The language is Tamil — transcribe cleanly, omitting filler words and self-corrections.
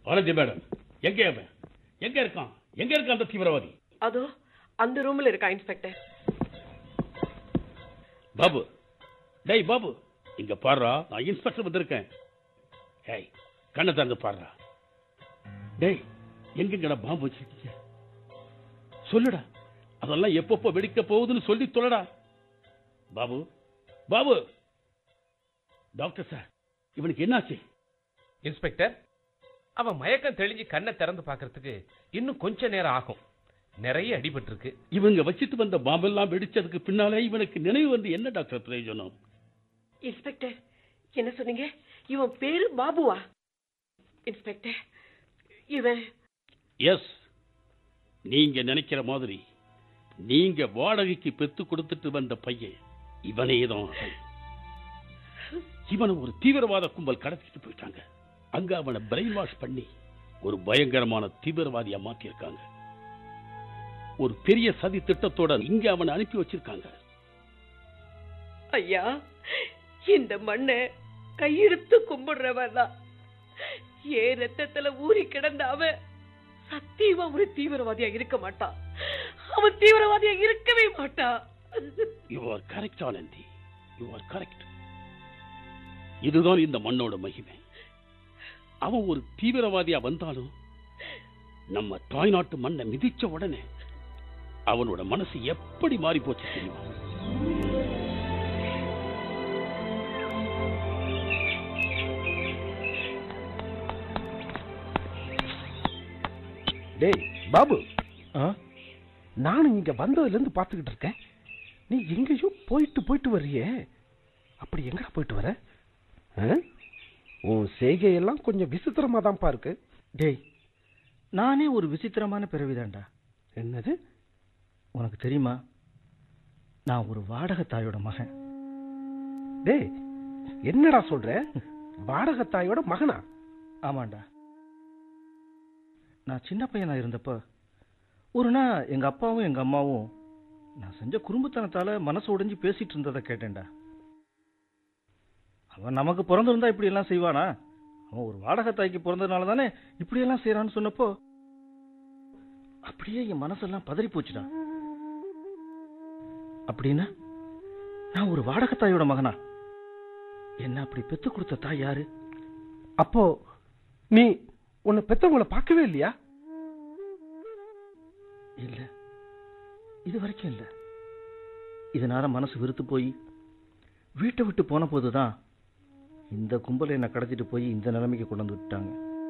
பாரதி மேடம், எங்க இருக்கான்? எங்க இருக்கான் அந்த தீவிரவாதி? அதோ அந்த ரூம்ல இருக்கா இன்ஸ்பெக்டர். பாபு, டேய் பாபு, இங்க பாருடா, நான் இன்ஸ்பெக்டர் வந்திருக்கேன். ஏய், கண்ணை திறந்து பாருடா. டேய், எங்கடா பாம்பு வச்சிருக்கீங்க? சொல்லுடா, அதெல்லாம் எப்பப்போ வெடிக்க போகுதுன்னு சொல்லி சொல்லடா. பாபு, பாபு. டாக்டர் சார், இவனுக்கு என்னாச்சு? இன்ஸ்பெக்டர், அவன் மயக்கம் தெளிஞ்சு கண்ணை திறந்து பார்க்கறதுக்கு இன்னும் கொஞ்ச நேரம் ஆகும். நிறைய அடிபட்டு இருக்கு. இவங்க வச்சிட்டு வந்த பாம்பெல்லாம் வெடிச்சதுக்கு பின்னாலே இவனுக்கு நினைவு வந்து என்ன டாக்டர் பிரயோஜனம்? இன்ஸ்பெக்டர், என்ன சொன்னீங்க? இவன் பேரு பாபுவா? இன்ஸ்பெக்டர், இவன் எஸ், நீங்க நினைக்கிற மாதிரி நீங்க வாடகைக்கு பெத்து கொடுத்துட்டு வந்த பையன் இவனே தான். இவனை ஒரு தீவிரவாத கும்பல் கடத்திட்டு போயிட்டாங்க. அங்க அவனை பிரெயின் வாஷ் பண்ணி ஒரு பயங்கரமான தீவிரவாதியா மாத்திருக்காங்க. ஒரு பெரிய சதி திட்டத்தோட இங்க அவனை அனுப்பி வச்சிருக்காங்க. ஐயா, இந்த மண்ணை கையெடுத்து கும்பிடுறவன் தான். ஏன் ரத்தத்துல ஊறி கிடந்த அவன் சத்தியமா ஒரு தீவிரவாதியா இருக்க மாட்டான். அவன் தீவிரவாதியா இருக்கவே மாட்டான். You are correct Anandhi, you are correct. இதுதான் இந்த மண்ணோட மகிமை. அவன் ஒரு தீவிரவாதியா வந்தாலும் நம்ம தாய்நாட்டு மண்ணை மிதிச்ச உடனே அவனோட மனசு எப்படி மாறி போச்சு தெரியுமா? டேய் பாபு, நானும் இங்க வந்ததுல இருந்து பாத்துக்கிட்டு இருக்கேன். நீ எங்கேயோ போயிட்டு வர்றியே, அப்படி எங்கடா போயிட்டு வர? உன் செய்கையெல்லாம் கொஞ்சம் விசித்திரமா தான்ப்பா இருக்கு. டேய், நானே ஒரு விசித்திரமான பிறவிதான்டா. என்னது? உனக்கு தெரியுமா, நான் ஒரு வாடகத்தாயோட மகன். டேய், என்னடா சொல்ற? வாடகத்தாயோட மகனா? ஆமாண்டா. நான் சின்ன பையனா இருந்தப்ப ஒரு நாள் எங்க அப்பாவும் எங்க அம்மாவும் நான் செஞ்ச குறும்புத்தனத்தால மனசு உடைஞ்சு பேசிட்டு இருந்ததை கேட்டேன்டா. அவன் நமக்கு பிறந்திருந்தா இப்படி எல்லாம் செய்வானா? அவன் ஒரு வாடகத்தாய்க்கு பிறந்ததுனால தானே இப்படி எல்லாம் செய்யறான்னு சொன்னப்போ அப்படியே என் மனசெல்லாம் பதறி போச்சுடா. அப்படின்னா நான் ஒரு வாடகத்தாயோட மகனா? என்ன அப்படி பெத்து கொடுத்த தாய் யாரு? அப்போ நீ உன்னை பெத்தவங்களை பார்க்கவே இல்லையா? இல்ல, இது வரைக்கும் இல்ல. இதனால மனசு வெறுத்து போய் வீட்டை விட்டு போன போதுதான் இந்த கும்பலை என்னை கடத்திட்டு போய் இந்த நிலைமைக்கு கொண்டு வந்து விட்டாங்க.